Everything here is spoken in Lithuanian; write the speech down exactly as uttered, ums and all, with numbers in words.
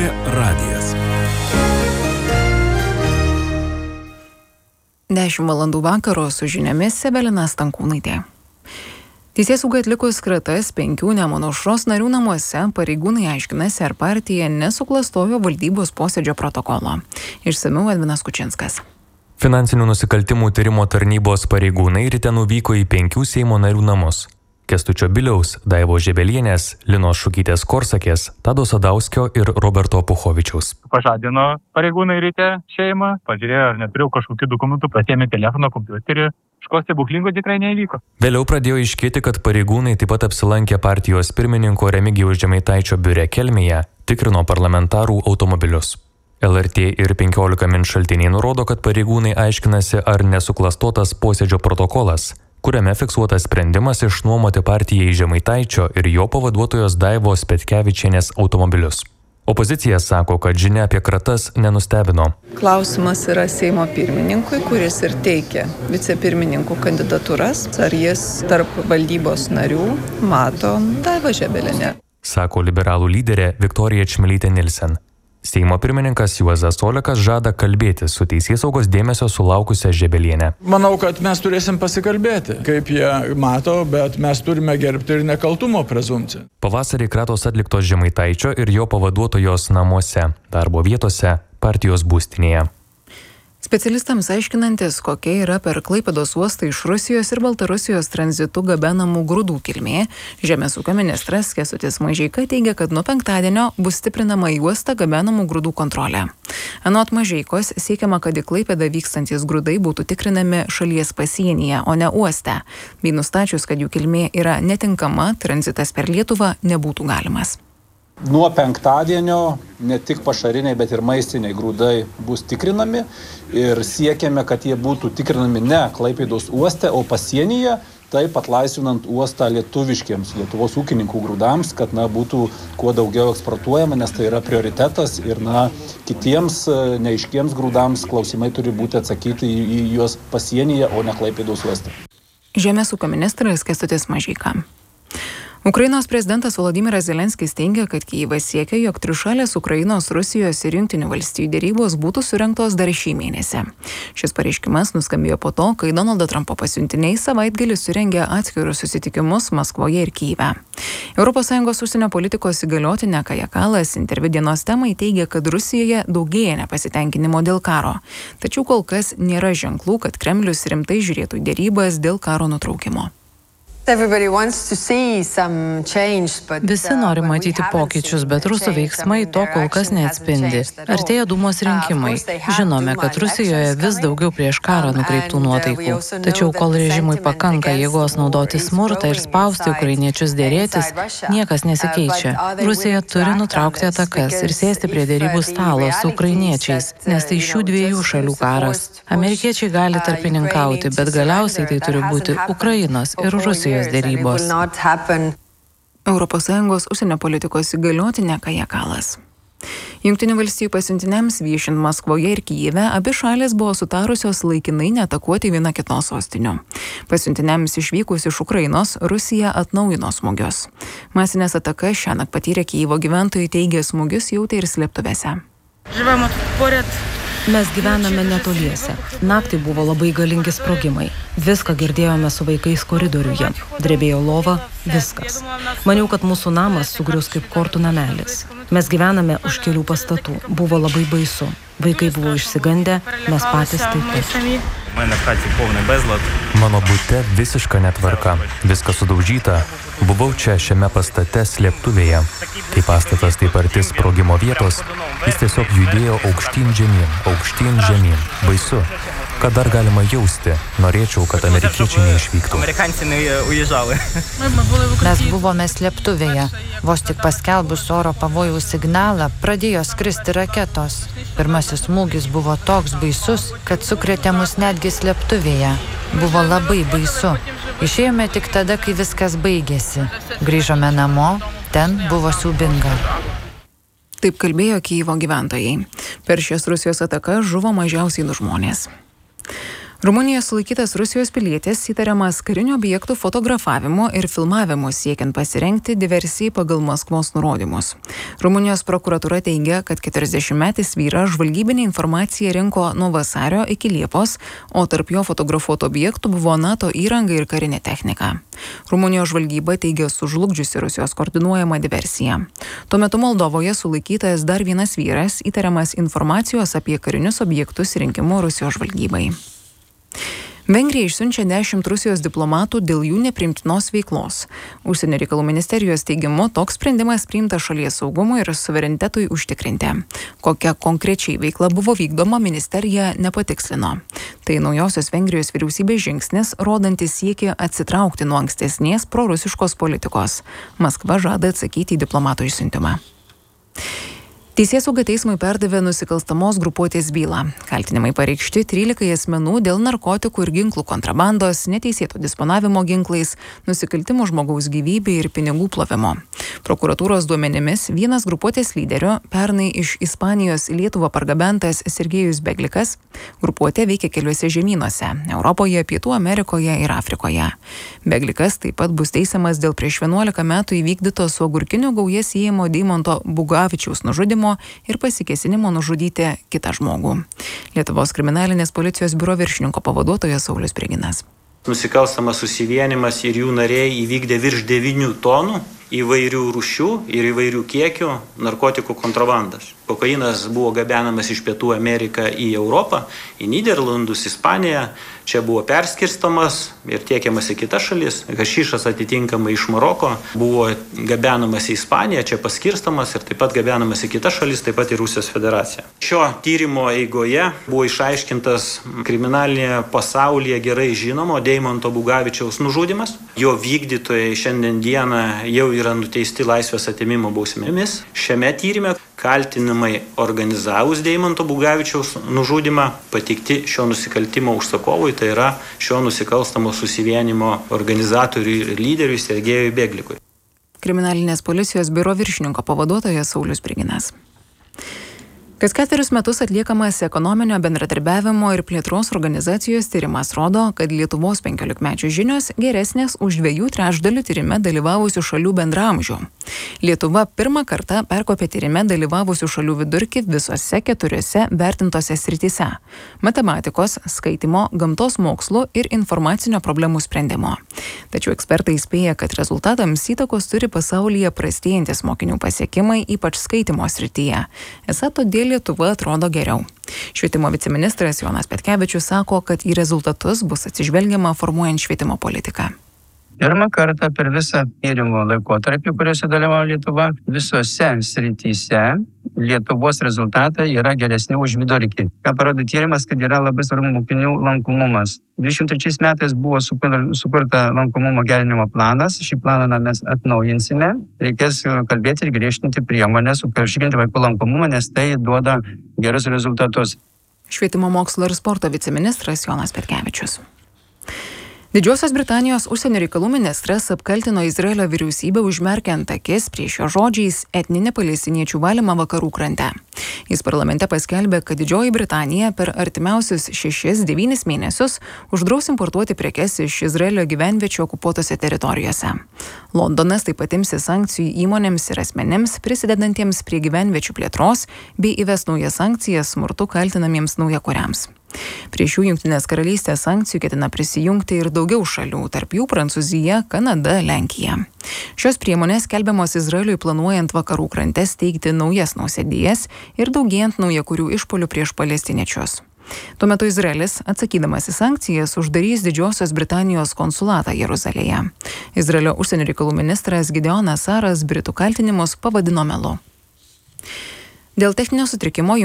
radijas. dešimt valandų vakaro su žiniomis Sebelina Stankūnaitė. Teisėsaugai atlikus kratas penkių Nemuno aušros narių namuose, pareigūnai aiškinasi, ar partija nesuklastojo valdybos posėdžio protokolo. Išsamiau Edvinas Kučinskas. Finansinių nusikaltimų tyrimo tarnybos pareigūnai ryte nuvyko į penkių Seimo narių namus. Kęstučio Biliaus, Daivos Žebelienės, Linos Šukytės Korsakės, Tado Sadauskio ir Roberto Puchovičiaus. Pažadino pareigūnai ryte šeimą, pažiūrėjo, ar neturėjau kažkokių dokumentų, pasiėmė telefoną, kompiuterį. Kažko stebuklingo tikrai neįvyko. Vėliau pradėjo aiškėti, kad pareigūnai taip pat apsilankė partijos pirmininko Remigijaus Žemaitaičio biure Kelmėje, tikrino parlamentarų automobilius. L R T ir penkiolika min šaltiniai nurodo, kad pareigūnai aiškinasi, ar nesuklastotas posėdžio protokolas, kuriame fiksuotas sprendimas išnuomoti partijai Žemaitaičio ir jo pavaduotojos Daivos Petkevičienės automobilius. Opozicija sako, kad žinia apie kratas nenustebino. Klausimas yra Seimo pirmininkui, kuris ir teikia vicepirmininkų kandidatūras, ar jis tarp valdybos narių mato Daivą Žebelienę. Sako liberalų lyderė Viktorija Čmilytė Nilsen. Seimo pirmininkas Juozas Olekas žada kalbėti su teisėsaugos dėmesio sulaukusią Žebelienę. Manau, kad mes turėsim pasikalbėti, kaip jie mato, bet mes turime gerbti ir nekaltumo prezumpciją. Pavasarį kratos atliktos Žemaitaičio ir jo pavaduotojos namuose, darbo vietose, partijos būstinėje. Specialistams aiškinantis, kokia yra per Klaipėdos uostą iš Rusijos ir Baltarusijos tranzitu gabenamų grūdų kilmė, Žemės ūkio ministras Kęstutis Mažeika teigia, kad nuo penktadienio bus stiprinama į uostą gabenamų grūdų kontrolė. Anot Mažeikos siekiama, kad į Klaipėdą vykstantis grūdai būtų tikrinami šalies pasienyje, o ne uoste, bei nustačius, kad jų kilmė yra netinkama, tranzitas per Lietuvą nebūtų galimas. Nuo penktadienio ne tik pašariniai, bet ir maistiniai grūdai bus tikrinami ir siekiame, kad jie būtų tikrinami ne Klaipėdos uoste, o pasienyje, taip atlaisvinant uostą lietuviškiems, Lietuvos ūkininkų grūdams, kad na, būtų kuo daugiau eksportuojama, nes tai yra prioritetas ir na, kitiems neaiškiems grūdams klausimai turi būti atsakyti į, į juos pasienyje, o ne Klaipėdos uoste. Žemės ūkio ministras Kęstutis Mažeika. Ukrainos prezidentas Volodymyras Zelenskis teigia, kad Kijevas siekia, jog trišalės Ukrainos, Rusijos ir Jungtinių valstijų derybos būtų surengtos dar šį mėnesį. Šis pareiškimas nuskambėjo po to, kai Donaldo Trumpo pasiuntiniai savaitgalį surengė atskirus susitikimus Maskvoje ir Kijeve. Europos Sąjungos užsienio politikos įgaliotinė Kaja Kallas interviu dienos temai teigia, kad Rusijoje daugėja nepasitenkinimo dėl karo. Tačiau kol kas nėra ženklų, kad Kremlius rimtai žiūrėtų į derybas dėl karo nutraukimo. Visi nori matyti pokyčius, bet rusų veiksmai to kol kas neatspindi. Artėja Dūmos rinkimai. Žinome, kad Rusijoje vis daugiau prieš karą nukreiptų nuotaikų. Tačiau kol režimui pakanka jėgos naudoti smurtą ir spausti ukrainiečius dėrėtis, niekas nesikeičia. Rusija turi nutraukti atakas ir sėsti prie derybų stalo su ukrainiečiais, nes tai šių dviejų šalių karas. Amerikiečiai gali tarpininkauti, bet galiausiai tai turi būti Ukrainos ir Rusijos dėrybos. Europos Sąjungos užsienio politikos įgaliotinė Kaja Kallas. Jungtinių valstijų pasiuntiniams viešint Maskvoje ir Kijeve abi šalys buvo sutarusios laikinai neatakuoti viena kitos sostinių. Pasiuntiniams išvykus iš Ukrainos Rusija atnaujino smūgius. Masinės atakas šiąnakt patyrė Kijevo gyventojai, teigia, smūgius jautė ir slėptuvėse. Mes gyvename netoliese. Naktį buvo labai galingi sprogimai. Viską girdėjome su vaikais koridoriuje. Drebėjo lova, viskas. Maniau, kad mūsų namas sugrius kaip kortų namelis. Mes gyvename už kelių pastatų. Buvo labai baisu. Vaikai buvo išsigandę, mes patys taip pat. Mano bute visiška netvarka. Viskas sudaužyta. Buvau čia šiame pastate slėptuvėje. Kai pastatas taip arti sprogimo vietos, jis tiesiog judėjo aukštyn žemyn, aukštyn žemyn. Baisu. Ką dar galima jausti? Norėčiau, kad amerikiečiai neišvyktų. Mes buvome slėptuvėje. Vos tik paskelbus oro pavojaus signalą, pradėjo skristi raketos. Pirmasis smūgis buvo toks baisus, kad sukrėtė mus netgi slėptuvėje. Buvo labai baisu. Išėjome tik tada, kai viskas baigėsi. Grįžome namo, ten buvo siaubinga. Taip kalbėjo Kijevo gyventojai. Per šias Rusijos atakas žuvo mažiausiai du žmonės. Rumunijoje sulaikytas Rusijos pilietis įtariamas karinių objektų fotografavimu ir filmavimu siekiant pasirengti diversijai pagal Maskvos nurodymus. Rumunijos prokuratūra teigia, kad keturiasdešimtmetis vyras žvalgybinę informaciją rinko nuo vasario iki Liepos, o tarp jo fotografuotų objektų buvo NATO įranga ir karinė technika. Rumunijos žvalgyba teigia sužlugdžiusi Rusijos koordinuojamą diversiją. Tuo metu Moldovoje sulaikytas dar vienas vyras įtariamas informacijos apie karinius objektus rinkimu Rusijos žvalgybai. Vengrija išsiunčia dešimt Rusijos diplomatų dėl jų nepriimtinos veiklos. Užsienio reikalų ministerijos teigimu toks sprendimas priimtas šalies saugumui ir suverenitetui užtikrinti. Kokia konkrečiai veikla buvo vykdoma, ministerija nepatikslino. Tai naujosios Vengrijos vyriausybės žingsnis, rodantis siekį atsitraukti nuo ankstesnės prorusiškos politikos. Maskva žada atsakyti į diplomatų išsiuntimą. Teisėsauga teismui perdavė nusikalstamos grupuotės bylą. Kaltinimai pareikšti trylikai asmenų dėl narkotikų ir ginklų kontrabandos, neteisėto disponavimo ginklais, nusikaltimų žmogaus gyvybei ir pinigų plovimo. Prokuratūros duomenimis vienas grupuotės lyderių, pernai iš Ispanijos į Lietuvą pargabentas Sergejus Beglikas, grupuotė veikia keliuose žemynuose – Europoje, Pietų Amerikoje ir Afrikoje. Beglikas taip pat bus teisiamas dėl prieš vienuolika metų įvykdyto su agurkiniu gauja siejamo Deimanto Bugavičiaus nužudymo ir pasikėsinimo nužudyti kitą žmogų. Lietuvos kriminalinės policijos biuro viršininko pavaduotojas Saulius Priginas. Nusikalstamas susivienimas ir jų nariai įvykdė virš devynių tonų įvairių rūšių ir įvairių kiekių narkotikų kontrabandas. Kokainas buvo gabenamas iš Pietų Ameriką į Europą, į Nyderlandus, Ispaniją. Čia buvo perskirstomas ir tiekiamas į kitas šalis. Hašišas atitinkamai iš Maroko buvo gabenamas į Ispaniją, čia paskirstomas ir taip pat gabenamas į kitas šalis, taip pat į Rusijos federaciją. Šio tyrimo eigoje buvo išaiškintas kriminalinėje pasaulyje gerai žinomo Deimanto Bugavičiaus nužudymas. Jo vykdytojai šiandien dieną jau yra nuteisti laisvės atėmimo bausmėmis. Šiame tyrime kaltinimai organizavus Deimanto Bugavičiaus nužudymą pateikti šio nusikaltimo užsakovui, tai yra šio nusikalstamo susivienimo organizatoriui ir lyderiui Sergejui Beglikui. Kriminalinės policijos biuro viršininko pavaduotojas Saulius Priginas. Kas ketverius metus atliekamas ekonominio bendradarbiavimo ir plėtros organizacijos tyrimas rodo, kad Lietuvos penkiolikmečių žinios geresnės už dviejų trečdalių tyrime dalyvavusių šalių bendraamžių. Lietuva pirmą kartą perkopė tyrime dalyvavusių šalių vidurkį visose keturiose vertintose srityse – matematikos, skaitymo, gamtos mokslų ir informacinio problemų sprendimo. Tačiau ekspertai įspėja, kad rezultatams įtakos turi pasaulyje prastėjantis mokinių pasiekimai, ypač skaitymo srityje. Esą todėl Lietuva atrodo geriau. Švietimo viceministras Jonas Petkevičius sako, kad į rezultatus bus atsižvelgiama formuojant švietimo politiką. Pirmą kartą per visą tyrimo laikotarpį, kuriuose dalyvavo Lietuva, visose srityse Lietuvos rezultatai yra geresni už vidurkį. Ką parodo tyrimas, kad yra labai svarbu mokinių lankomumas. dvidešimt trečiais metais buvo sukurta lankomumo gerinimo planas. Šį planą mes atnaujinsime. Reikės kalbėti ir griežtinti priemonės, užtikrinti vaikų lankomumą, nes tai duoda gerus rezultatus. Švietimo mokslo ir sporto viceministras Jonas Petkevičius. Didžiosios Britanijos užsienio reikalų ministras apkaltino Izraelio vyriausybę užmerkiant akis prieš jo žodžiais etninį palestiniečių valymą vakarų krante. Jis parlamente paskelbė, kad Didžioji Britanija per artimiausius šešis devynis mėnesius uždraus importuoti prekes iš Izraelio gyvenviečių okupuotose teritorijose. Londonas taip pat imsis sankcijų įmonėms ir asmenėms prisidedantiems prie gyvenviečių plėtros bei įves naujas sankcijas smurtu kaltinamiems naujakuriams. Prie šių Jungtinės karalystės sankcijų ketina prisijungti ir daugiau šalių, tarp jų Prancūzija, Kanada, Lenkija. Šios priemonės skelbiamos Izraeliui planuojant vakarų krante steigti naujas nausėdijas ir daugėjant naujakurių išpuolių prieš palestiniečius. Tuo metu Izraelis, atsakydamas į sankcijas, uždarys Didžiosios Britanijos konsulatą Jeruzalėje. Izraelio užsienio reikalų ministras Gideonas Saras Britų kaltinimus pavadino melu. Dėl techninio sutrikimo